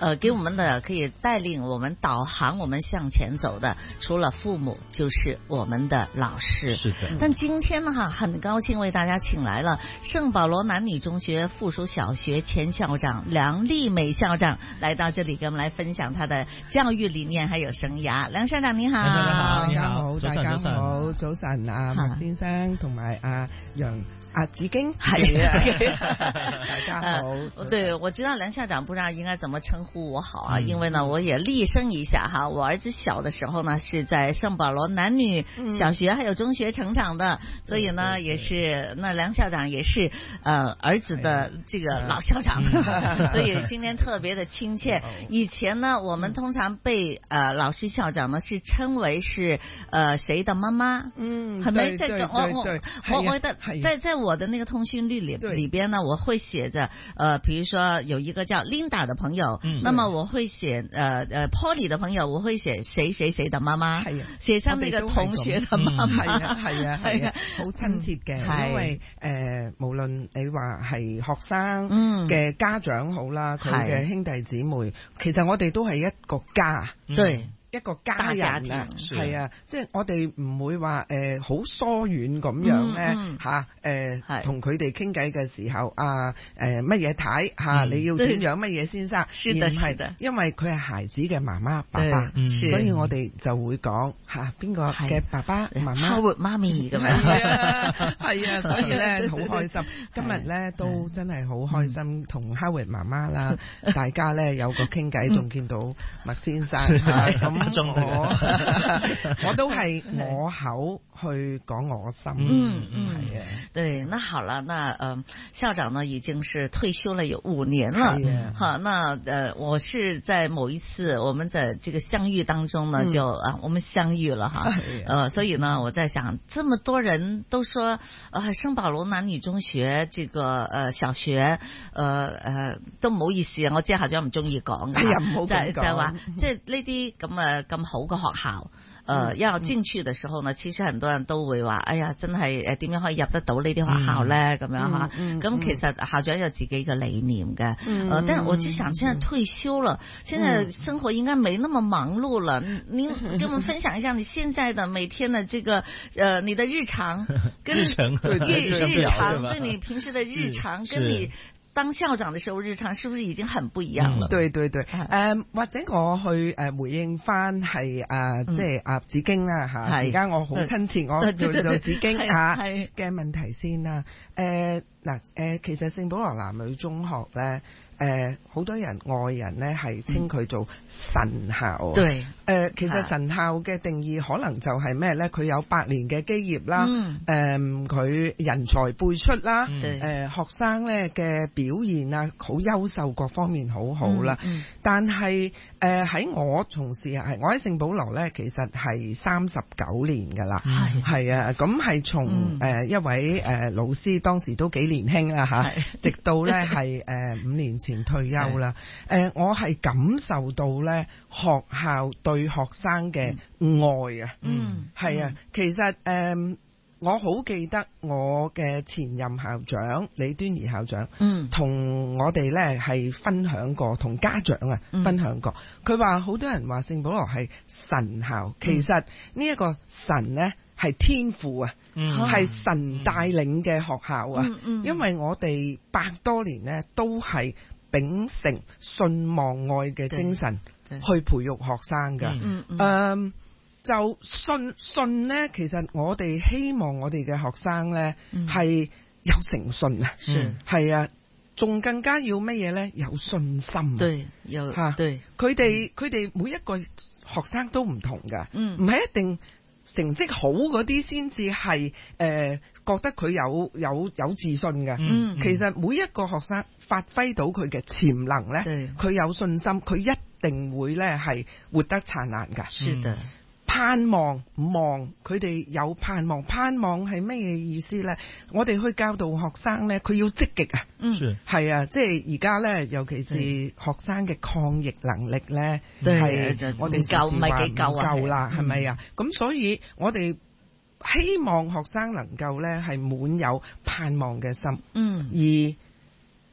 給我們的可以帶領我們導航我們向前走的，除了父母就是我們的老師。 是的。 但今天呢很高興為大家請來了聖保羅男女中學附屬小學前校長梁麗美校長來到這裡，跟我們來分享他的教育理念還有生涯。梁校長你好。 梁校長你好，大家好，早晨啊，麥先生同埋阿楊。子矜係大家好。 對，我知道梁校長不知道應該怎麼稱呼我好啊，因為呢我也厲聲一下哈，我兒子小的時候呢是在聖保羅男女小學還有中學成長的，所以呢也是那梁校長也是兒子的這個老校長，所以今天特別的親切。以前呢我們通常被老師校長呢是稱為是誰的媽媽，係咪？即係我覺得在我的那個通訊錄裏邊呢，我會寫着比如說有一個叫 Linda 的朋友，那麼我會寫Polly 的朋友，我會寫誰誰誰的媽媽，寫上那個同學的媽媽，係啊， 好親切嘅，因為無論你話係學生嘅家長好啦，佢嘅兄弟姊妹，其實我哋都係一個家，對。一個家人啊，係啊，即係我哋唔會話好疏遠咁樣咧同佢哋傾偈嘅時候乜嘢睇你要點樣乜嘢先生，而唔係因為佢係孩子嘅媽媽爸爸，所以我哋就會講邊個嘅爸爸媽媽 Howard 媽咪咁樣， 係啊，所以咧好開心，今日咧都真係好開心同 Howard 媽媽啦，大家咧有個傾偈，仲見到麥先生咁。我都係我口去講我心，係啊。 對，那好了，那校長呢已經是退休了有5年了，好，那我是在某一次我們在這個相遇當中呢，就我們相遇了哈，所以呢我在想，這麼多人都說聖保羅男女中學這個小學都唔好意思啊，我知校長唔中意講嘅，就係話即係呢啲咁好嘅學校，要進去的時候呢，其實很多人都會話，哎呀，真係點樣可以入得到呢啲學校呢？咁樣吓，咁其實校長有自己嘅理念嘅，但係我就想，現在退休了，現在生活應該沒那麼忙碌了。您跟我們分享一下你現在的每天的這個你的日常，跟日常對你平時的日常，跟你當校長的時候日常是不是已經很不一樣了？ 對，或者我去回應翻係即係子矜啦嚇，而家我好親切，我叫做子矜嘅問題先啦。其實聖保羅男女中學咧，好多人外人咧係稱佢做神校。對，其實神校嘅定義可能就係咩咧？佢有8年嘅基業啦，佢人才輩出啦，學生咧嘅表現啊好優秀，各方面好好啦。但係喺我從事我喺聖保羅咧，其實係39年㗎啦，係啊，咁係從一位老師，當時都幾年輕啦嚇，直到咧係5年前退休啦。我係感受到咧學校對學生嘅愛啊，係啊，其實我好記得我嘅前任校長李端儀校長，同我哋咧係分享過，同家長分享過。佢話好多人話聖保羅係神校，其實呢一個神咧係天父啊，係神帶領嘅學校啊，因為我哋100多年咧都係秉承信望愛嘅精神去培育學生㗎。就信咧，其實我哋希望我哋嘅學生咧係有誠信啊，係啊，仲更加要乜嘢咧？有信心。對，對，佢哋每一個學生都唔同㗎，唔係一定成績好嗰啲先至係覺得佢有自信嘅。其實每一個學生發揮到佢嘅潛能咧，佢有信心，佢一定會咧係活得燦爛㗎。是的。盼望佢哋有盼望，盼望係咩嘢意思咧？我哋去教導學生咧，佢要積極啊，係啊，即係而家咧，尤其是學生嘅抗逆能力咧，係我哋唔係幾夠啦，係咪啊？咁所以我哋希望學生能夠咧係滿有盼望嘅心，而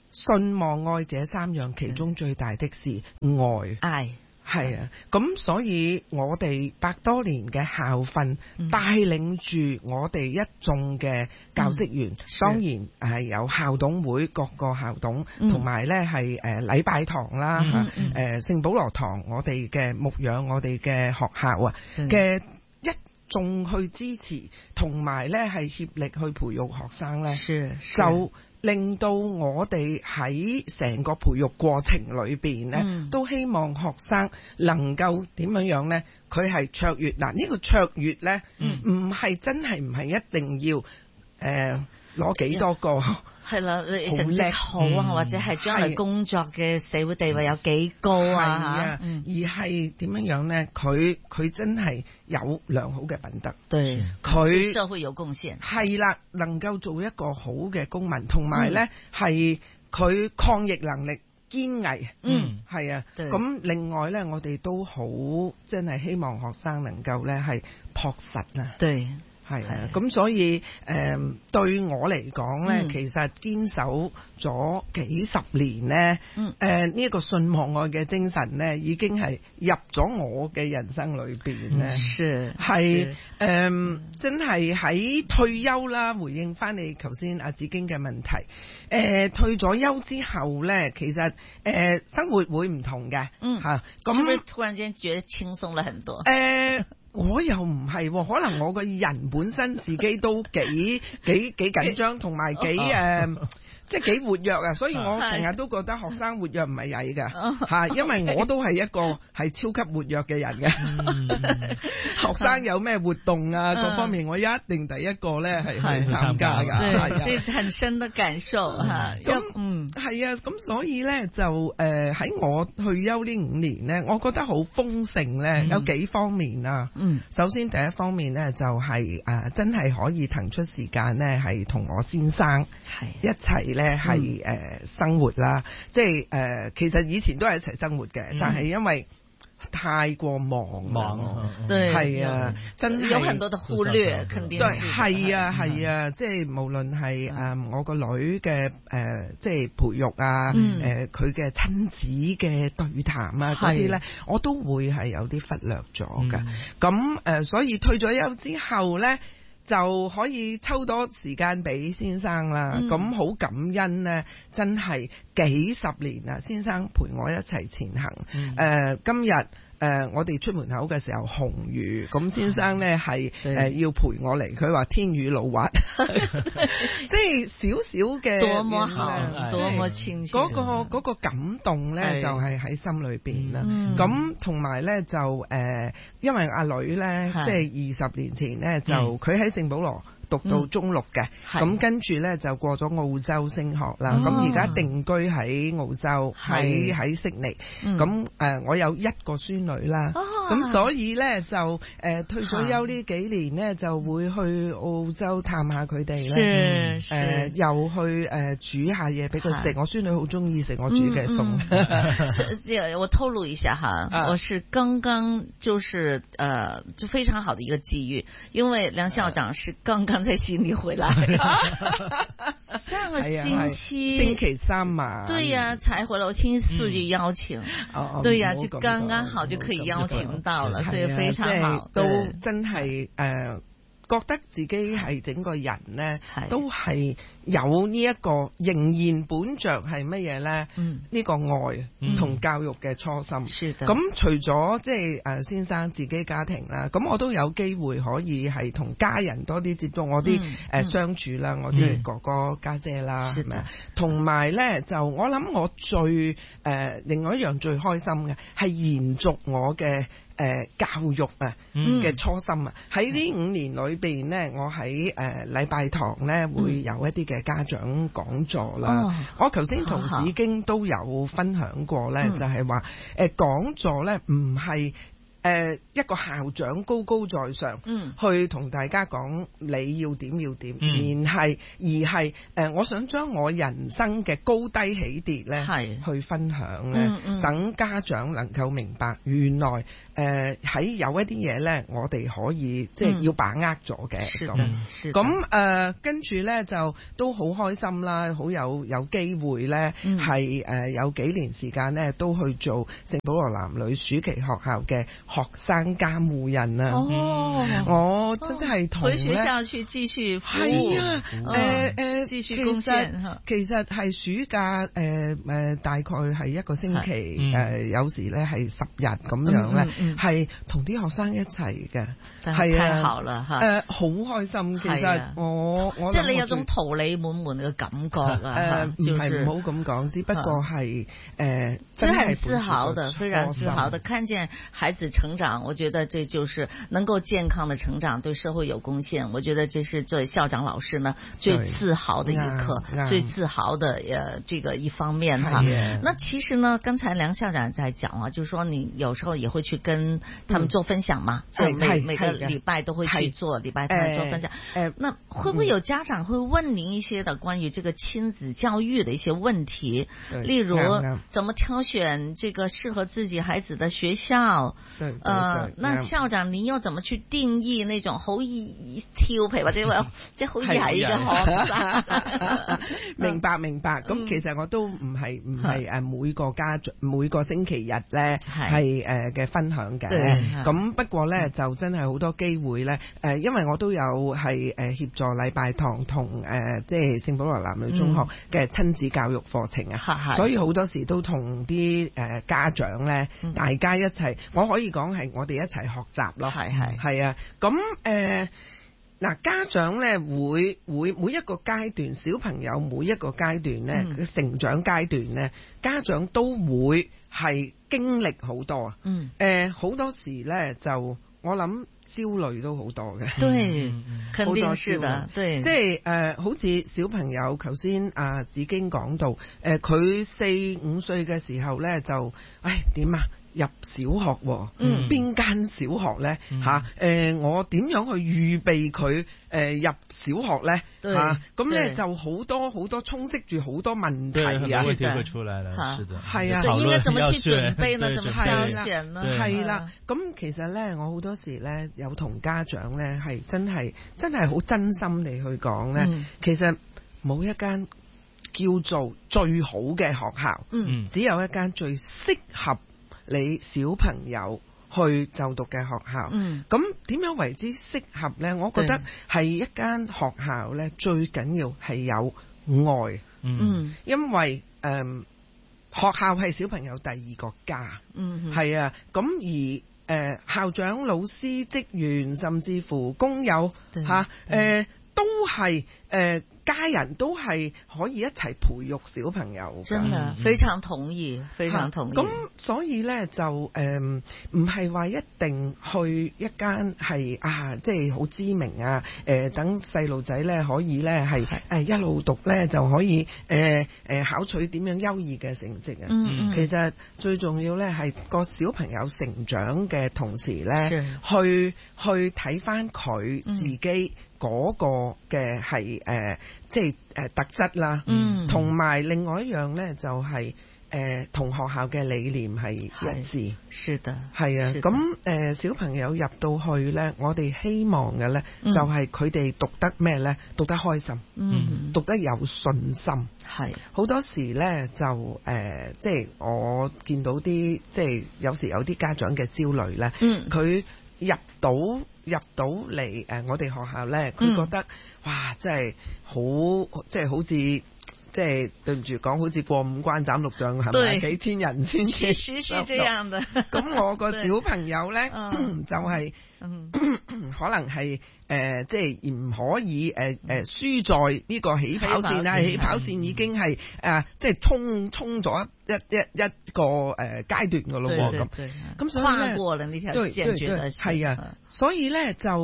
信望愛這三樣，其中最大的是愛。係啊，咁所以我哋百多年嘅校訓，帶領住我哋一眾嘅教職員，當然係有校董會各個校董，同埋咧係禮拜堂啦聖保羅堂，我哋嘅牧養我哋嘅學校啊嘅一眾去支持，同埋咧係協力去培育學生咧，就令到我哋喺成個培育過程裏邊咧，都希望學生能夠點樣咧？佢係卓越嗱，呢個卓越咧，唔係真係唔係一定要攞幾多個。 係啦，成績好啊，或者係將來工作嘅社會地位有幾高啊？ 而係點樣咧？佢真係有良好嘅品德，對佢社會有貢獻， 係啦，能夠做一個好嘅公民，同埋咧係佢抗逆能力堅毅，係啊。咁另外咧，我哋都好真係希望學生能夠咧係樸實啊。對。係啊，咁所以對我嚟講咧，其實堅守咗幾十年咧，呢一個信望愛嘅精神咧，已經係入咗我嘅人生裏邊咧。係真係喺退休啦，回應翻你頭先阿子矜嘅問題。退咗休之後咧，其實生活會唔同嘅，嚇咁突然間覺得輕鬆了很多。 我又唔係，可能我個人本身自己都幾緊張，同埋即係幾活躍啊！所以我成日都覺得學生活躍唔係曳㗎嚇，因為我都係一個係超級活躍嘅人嘅。學生有咩活動啊，各方面我一定第一個咧係去參加㗎。 對，這很深的感受嚇。 咁係啊，咁所以咧就喺我退休呢5年咧，我覺得好豐盛咧，有幾方面啊。首先第一方面咧就係真係可以騰出時間咧，係同我先生一齊係生活啦，即係其實以前都係一齊生活嘅，但係因為太過忙，係啊，真係有很多的忽略，肯定係啊，即係無論係我個女嘅即係培育啊，佢嘅親子嘅對談啊嗰啲咧，我都會係有啲忽略咗㗎。咁所以退咗休之後咧，就可以抽多時間俾先生啦，咁好感恩呢，真係幾十年啦，先生陪我一齊前行。今日我哋出門口嘅時候紅雨，咁先生呢係要陪我嚟，佢話天雨路滑，即係少少嘅多麼好，多麼親切， 嗰個感動呢就係喺心裏邊啦。咁同埋呢就因為阿女呢，即係20年前呢，就佢喺聖保羅讀到中6嘅，咁跟住咧就過咗澳洲升學啦。咁而家定居喺澳洲，喺悉尼。咁我有1個孫女啦，咁所以咧就退咗休呢幾年咧，就會去澳洲探下佢哋咧。又去煮下嘢俾佢食。我孫女好中意食我煮嘅餸。 我透露一下哈，我是剛剛就非常好的一個機遇，因為梁校長是剛剛在悉尼回來，上個星期 3嘛， 對呀，才回來，我星期4就邀請，對呀，就剛剛好就可以邀請到了，所以非常好， 都真係覺得自己係整個人呢，都係有呢一個仍然本着係乜嘢呢？呢個愛同教育嘅初心。咁除咗即係先生自己家庭啦，咁我都有機會可以係同家人多啲接觸，我啲相處啦，我啲哥哥家姐啦，係咪？同埋呢，就我諗我最另外一樣最開心嘅係延續我嘅教育嘅初心啊！喺呢5年裏邊呢，我喺禮拜堂呢會有一啲嘅家長講座啦。我頭先同子矜都有分享過呢，就係話講座呢唔係一個校長高高在上，去同大家講你要點，而係我想將我人生嘅高低起跌咧，去分享咧，等家長能夠明白，原來喺有一啲嘢咧，我哋可以即係要把握咗嘅。咁跟住咧就都好開心啦，好有機會咧，係有幾年時間咧都去做聖保羅男女暑期學校嘅學生監護人啊！我真係同咧，回學校去繼續服務， 係啊， 繼續貢獻。 其實係暑假大概係一個星期，有時咧係10日咁樣咧，係同啲學生一齊嘅，係啊， 太好啦嚇！ 好開心。其實我即係你有種桃李滿滿嘅感覺啊！ 唔係唔好咁講，只不過係真係自豪的，非常自豪的，看見孩子成長，我覺得這就是能夠健康的成長，對社會有貢獻。我覺得這是作為校長老師呢最自豪的一刻，最自豪的這個一方面哈。那其實呢，剛才梁校長在講啊，就是說你有時候也會去跟他們做分享嘛，就每個禮拜都會去做，禮拜天做分享。那會不會有家長會問您一些的關於這個親子教育的一些問題，例如怎麼挑選這個適合自己孩子的學校？那校長您又怎麼去定義那種好易調皮或者話即係好曳嘅學生？ 明白。咁其實我都唔係每個家長每個星期日咧係嘅分享嘅。咁不過咧就真係好多機會咧，因為我都有係協助禮拜堂同即係聖保羅男女中學嘅親子教育課程啊，所以好多時都同啲家長咧，大家一齊，我可以講係我哋一齊學習咯。係啊，咁嗱，家長咧會每一個階段，小朋友每一個階段咧嘅成長階段咧，家長都會係經歷好多啊。好多時咧就我諗焦慮都好多嘅。 對，肯定是的。對， 即係好似小朋友，頭先阿子京講到，佢4-5歲嘅時候咧就，點啊？入小學喎，邊間小學咧？我點樣去預備佢入小學咧？咁咧就好多充斥住好多問題啊！ 問題會出來了，是的， 係啊， 所以應該怎麼去準備呢？怎麼挑選呢？ 係啦，咁其實咧，我好多時咧有同家長咧係真係好真心地去講咧，其實冇一間叫做最好嘅學校，只有一間最適合你小朋友去就讀嘅學校。咁點樣為之適合呢？我覺得係一間學校呢，最緊要係有愛。因為學校係小朋友第二個家。係啊，咁而校長、老師、職員，甚至乎工友都係家人都係可以一齊培育小朋友。 真的非常同意，非常同意。 咁所以咧就唔係話一定去一間係即係好知名啊，等細路仔咧可以咧係一路讀咧就可以考取點樣優異嘅成績啊。其實最重要咧係個小朋友成長嘅同時咧，去睇翻佢自己嗰個嘅係即係特質啦，同埋另外一樣咧就係同學校嘅理念係一致。 是的， 係啊。咁小朋友入到去咧，我哋希望嘅咧就係佢哋讀得咩咧？讀得開心，讀得有信心。係好多時咧就即係我見到啲即係有時有啲家長嘅焦慮咧，佢入到嚟我哋學校咧，佢覺得哇，真係即係好似即係對唔住講，好似過5關斬6將係咪？幾千人先至。 確實是這樣的。 咁我個小朋友咧就係可能係即係唔可以輸在呢個起跑線啦。起跑線已經係即係衝咗一個階段噶咯喎。咁所以咧， 跨過了呢條線，覺得係啊，所以咧就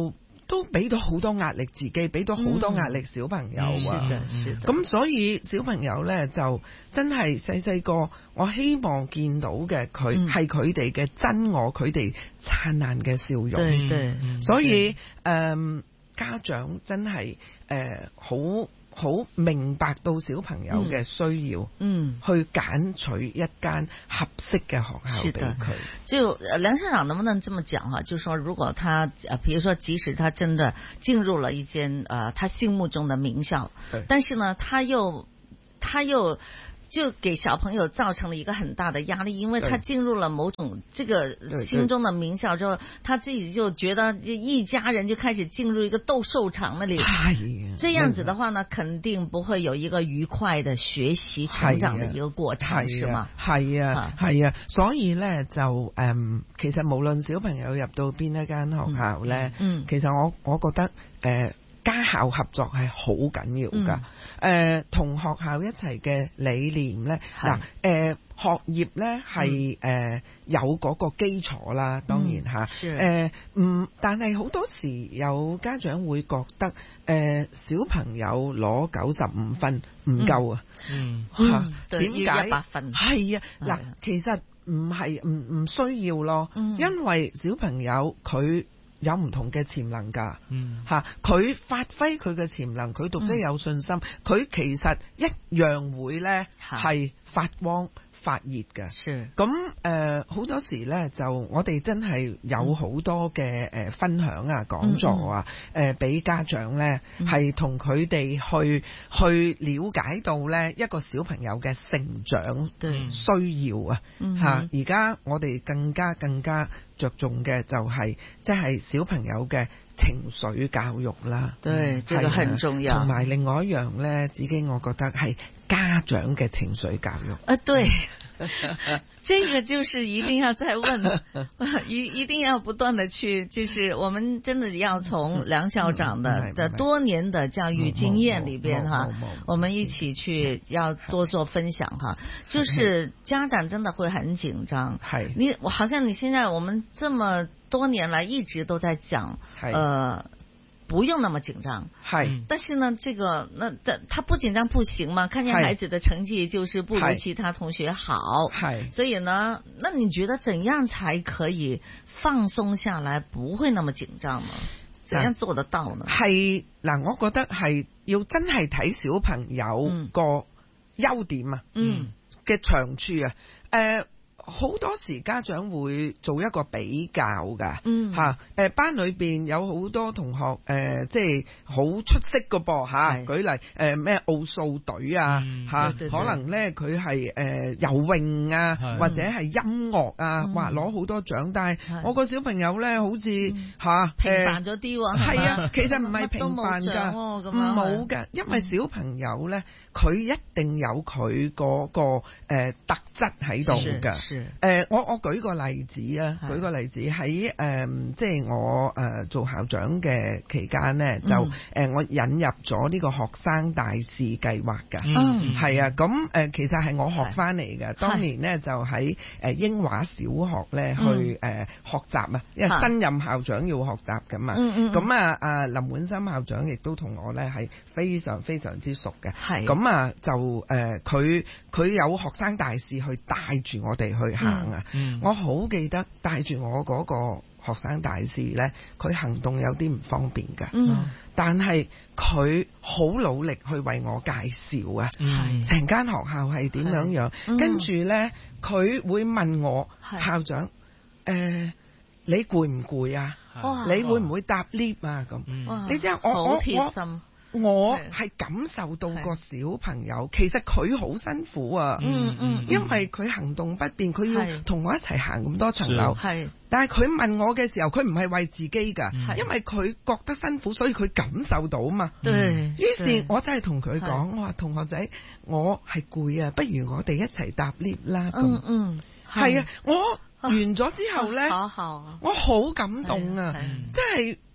都俾到好多壓力自己，俾到好多壓力小朋友啊。咁所以小朋友咧就真係細細個，我希望見到嘅佢係佢哋嘅真我，佢哋燦爛嘅笑容。 對對， 所以家長真係好明白到小朋友嘅需要，去揀取一間合適嘅學校俾佢。 就梁校長能不能這麼講哈？就是說如果他比如說即使他真的進入了一間他心目中的名校，但是呢他又就給小朋友造成了一個很大的壓力，因為他進入了某種這個心中的名校之後，他自己就覺得一家人就開始進入一個鬥獸場那裡，這樣子的話呢，肯定不會有一個愉快的學習成長的一個過程，是嗎？ 係啊，所以呢就其實無論小朋友入到邊一間學校呢，其實我覺得家校合作係好緊要㗎。同學校一齊嘅理念咧，學業咧係有嗰個基礎啦，當然嚇。但係好多時有家長會覺得小朋友攞95分唔夠啊。點解 ？100分係啊，嗱，其實唔係唔需要咯，因為小朋友佢有唔同嘅潛能㗎，佢發揮佢嘅潛能，佢讀得有信心，佢其實一樣會咧係發光發熱嘅。咁好多時咧就我哋真係有好多嘅分享啊、講座啊，俾家長咧係同佢哋去了解到咧一個小朋友嘅成長需要啊。而家我哋更加着重嘅就係即係小朋友嘅情緒教育啦。 對，這個很重要。 同埋另外一樣咧，子矜我覺得係家長嘅情緒教育。 對。這個就是一定要再問，一定要不斷的去，就是我們真的要從梁校長的多年的教育經驗裏邊哈，我們一起去要多做分享哈。就是家長真的會很緊張，好像你現在我們這麼多年來一直都在講，不用那麼緊張，但是呢，這個他不緊張不行嘛，看見孩子的成績就是不如其他同學好，所以呢，那你覺得怎樣才可以放鬆下來，不會那麼緊張呢？怎樣做得到呢？ 係嗱，我覺得係要真係睇小朋友個優點啊，嘅長處啊，好多時家長會做一個比較㗎，班裏邊有好多同學即係好出色㗎噃嚇，舉例咩奧數隊啊嚇，可能咧佢係游泳啊或者係音樂啊，哇攞好多獎，但係我個小朋友咧好似嚇平凡咗啲喎， 係啊，其實唔係平凡㗎，冇㗎，因為小朋友咧佢一定有佢嗰個特質喺度㗎。我舉個例子啊，喺即係我做校長嘅期間呢，就我引入咗呢個學生大使計劃㗎，係啊，咁其實係我學翻嚟嘅，當年呢，就喺英華小學咧去學習啊，因為新任校長要學習㗎嘛，咁林滿森校長亦都同我咧係非常非常之熟嘅，咁就佢有學生大使去帶住我哋去行。我好記得帶住我嗰個學生大使呢，佢行動有啲唔方便㗎，但係佢好努力去為我介紹啊，成間學校係點樣，跟住呢，佢會問我校長，你攰唔攰啊？你會唔會搭 lift 啊？咁你知我貼心。我係感受到個小朋友其實佢好辛苦啊，因為佢行動不便，佢要同我一齊行咁多層樓，但係佢問我嘅時候，佢唔係為自己㗎，因為佢覺得辛苦，所以佢感受到嘛。於是我真係同佢講，我話同學仔，我係攰啊，不如我哋一齊搭 lift 啦。係啊，我完咗之後呢，我好感動啊，即係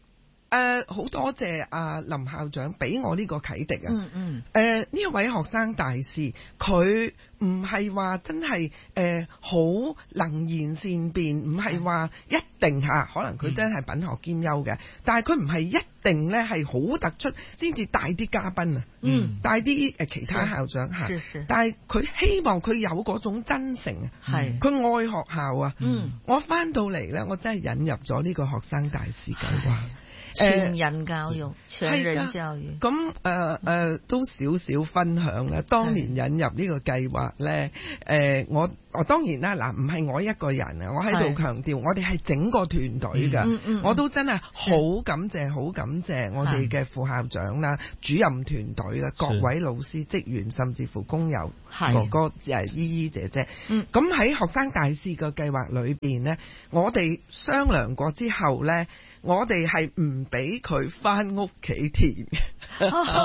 好多謝阿林校長俾我呢個啟迪啊！呢一位學生大使，佢唔係話真係好能言善辯，唔係話一定嚇，可能佢真係品學兼優嘅，但係佢唔係一定咧係好突出先至帶啲嘉賓啊，帶啲其他校長嚇，但係佢希望佢有嗰種真誠啊，佢愛學校啊，我翻到嚟咧，我真係引入咗呢個學生大使計劃。 全人教育，全人教育。 咁都少少分享啦。當年引入呢個計劃咧，我當然啦，嗱唔係我一個人啊，我喺度強調，我哋係整個團隊㗎。我都真係好感謝我哋嘅副校長啦、主任團隊啦、各位老師、職員，甚至乎工友哥哥、姨姨姐姐。咁喺學生大使嘅計劃裏邊呢，我哋商量過之後呢，我哋係唔俾佢返屋企填嘅，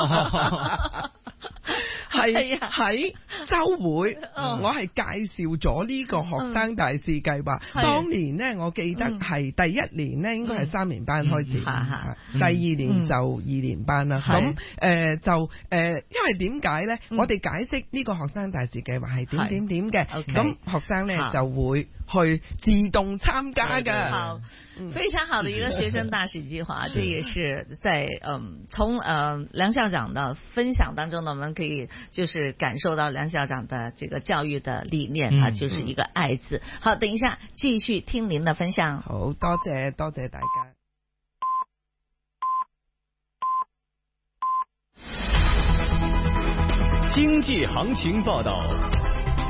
係喺週會，我係介紹咗呢個學生大使計劃。當年呢，我記得係第一年呢應該係3年班開始，第二年就2年班啦。咁因為點解呢？我哋解釋呢個學生大使計劃係點嘅，咁學生呢就會去自動參加㗎。 好，非常好的一個學生大使計劃，這也是在從梁校長的分享當中呢，我們可以就是感受到梁校長的這個教育的理念啊，就是一個愛字。好，等一下繼續聽您的分享。 好多謝大家。 經濟行情報道。